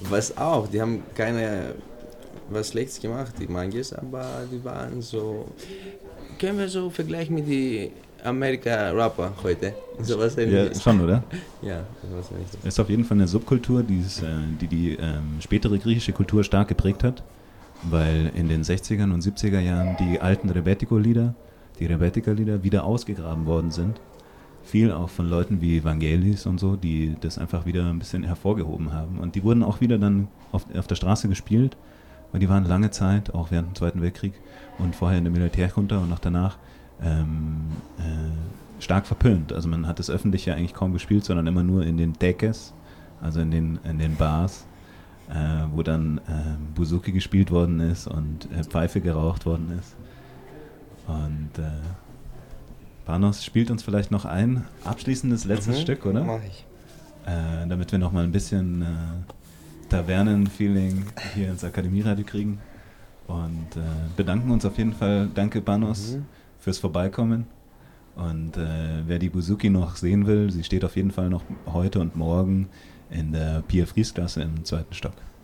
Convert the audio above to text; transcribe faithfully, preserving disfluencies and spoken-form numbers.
was auch, die haben keine was Schlechtes gemacht, die Mangas, aber die waren so, können wir so vergleichen mit die Amerika-Rapper heute, sowas Ja, ähnliches. schon, oder? Ja, sowas ähnliches. Es ist auf jeden Fall eine Subkultur, die es, äh, die, die ähm, spätere griechische Kultur stark geprägt hat, weil in den sechzigern und siebziger Jahren die alten Rebetiko-Lieder, die Rebetika-Lieder wieder ausgegraben worden sind. Viel auch von Leuten wie Vangelis und so, die das einfach wieder ein bisschen hervorgehoben haben. Und die wurden auch wieder dann auf, auf der Straße gespielt, weil die waren lange Zeit, auch während dem Zweiten Weltkrieg und vorher in der Militärjunta und auch danach, ähm, äh, stark verpönt. Also man hat das öffentlich ja eigentlich kaum gespielt, sondern immer nur in den Tekes, also in den, in den Bars, äh, wo dann äh, Buzuki gespielt worden ist und äh, Pfeife geraucht worden ist. Und äh, Panos spielt uns vielleicht noch ein abschließendes letztes Mhm, Stück, oder? mach ich. Äh, damit wir noch mal ein bisschen äh, Tavernen-Feeling hier ins Akademieradio kriegen. Und äh, bedanken uns auf jeden Fall. Danke, Panos, Mhm. fürs Vorbeikommen. Und äh, wer die Buzuki noch sehen will, sie steht auf jeden Fall noch heute und morgen in der Pia Fries Klasse im zweiten Stock.